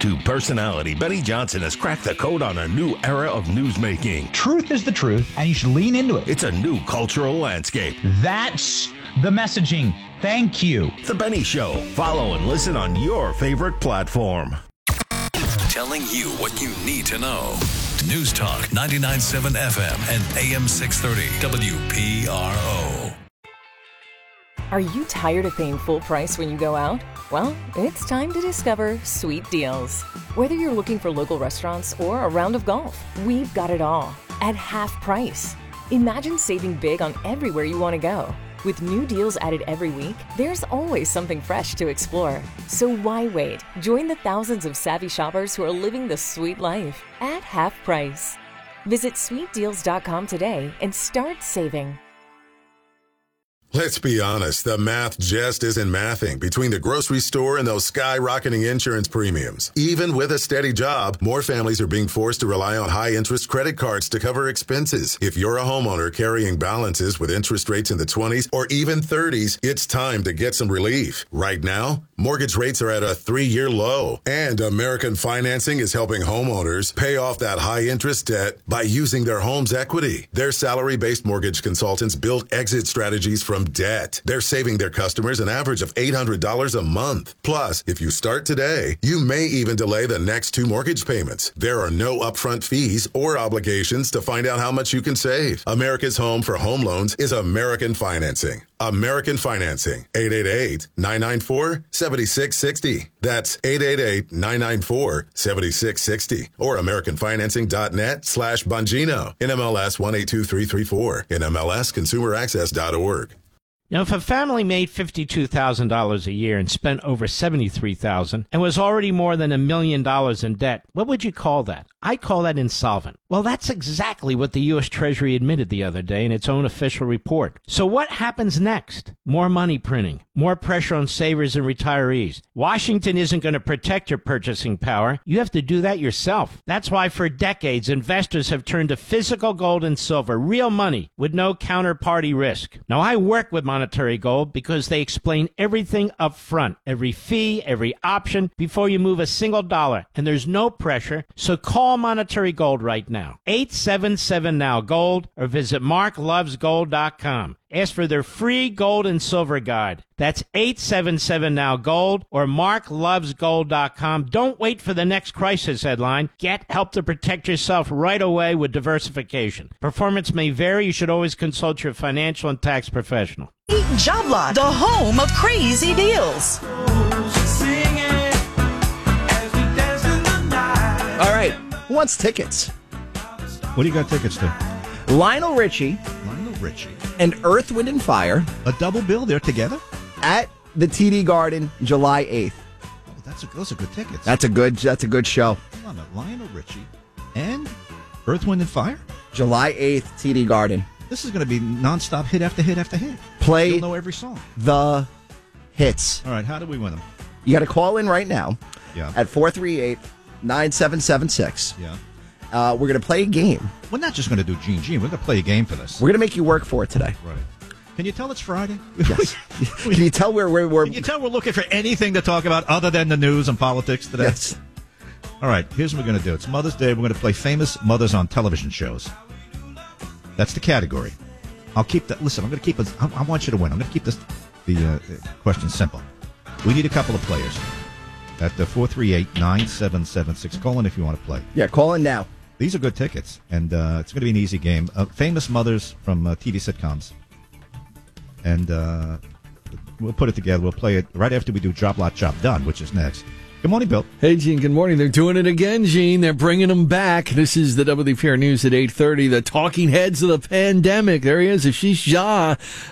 YouTube personality Benny Johnson has cracked the code on a new era of newsmaking. Truth is the truth, and you should lean into it. It's a new cultural landscape. That's the messaging. Thank you. The Benny Show. Follow and listen on your favorite platform. Telling you what you need to know. News Talk 99.7 FM and AM 630 WPRO. Are you tired of paying full price when you go out? Well, it's time to discover Sweet Deals. Whether you're looking for local restaurants or a round of golf, we've got it all at half price. Imagine saving big on everywhere you want to go. With new deals added every week, there's always something fresh to explore. So why wait? Join the thousands of savvy shoppers who are living the sweet life at half price. Visit sweetdeals.com today and start saving. Let's be honest, the math just isn't mathing between the grocery store and those skyrocketing insurance premiums. Even with a steady job, more families are being forced to rely on high-interest credit cards to cover expenses. If you're a homeowner carrying balances with interest rates in the 20s or even 30s, it's time to get some relief. Right now, mortgage rates are at a 3-year low, and American Financing is helping homeowners pay off that high-interest debt by using their home's equity. Their salary-based mortgage consultants build exit strategies from debt. They're saving their customers an average of $800 a month. Plus, if you start today, you may even delay the next 2 mortgage payments. There are no upfront fees or obligations to find out how much you can save. America's home for home loans is American Financing. American Financing. 888-994-7660. That's 888-994-7660. Or AmericanFinancing.net/Bongino. NMLS 182334. NMLSConsumerAccess.org. Now, if a family made $52,000 a year and spent over $73,000 and was already more than $1 million in debt, what would you call that? I call that insolvent. Well, that's exactly what the U.S. Treasury admitted the other day in its own official report. So what happens next? More money printing, more pressure on savers and retirees. Washington isn't going to protect your purchasing power. You have to do that yourself. That's why for decades, investors have turned to physical gold and silver, real money with no counterparty risk. Now, I work with Monetary Gold because they explain everything up front, every fee, every option before you move a single dollar, and there's no pressure. So call Monetary Gold right now, 877-NOW-GOLD, or visit marklovesgold.com. Ask for their free gold and silver guide. That's 877-NOW-GOLD or marklovesgold.com. Don't wait for the next crisis headline. Get help to protect yourself right away with diversification. Performance may vary. You should always consult your financial and tax professional. Job Lot, the home of crazy deals. All right, who wants tickets? What do you got tickets to? Lionel Richie and Earth, Wind and Fire. A double bill, they're together? At the TD Garden, July 8th. Oh, those are good tickets. That's a good show. Hold on, Lionel Richie and Earth, Wind and Fire? July 8th, TD Garden. This is going to be nonstop hit after hit after hit. Play You'll know every song. The hits. All right, how do we win them? You got to call in right now at 438-9776. Yeah. We're going to play a game. We're not just going to do Gene. We're going to play a game for this. We're going to make you work for it today. Right. Can you tell it's Friday? Yes. Can you tell we're Can you tell we're looking for anything to talk about other than the news and politics today? Yes. All right, here's what we're going to do. It's Mother's Day. We're going to play famous mothers on television shows. That's the category. I'll keep that. Listen, I'm going to keep it. I want you to win. I'm going to keep the question simple. We need a couple of players. At the 438-9776. Call in if you want to play. Yeah, call in now. These are good tickets, and it's going to be an easy game. Famous mothers from TV sitcoms. And we'll put it together. We'll play it right after we do Job Lot, Job Done, which is next. Good morning, Bill. Hey, Gene. Good morning. They're doing it again, Gene. They're bringing them back. This is the WPR News at 8:30. The talking heads of the pandemic. There he is, Ashish Jha.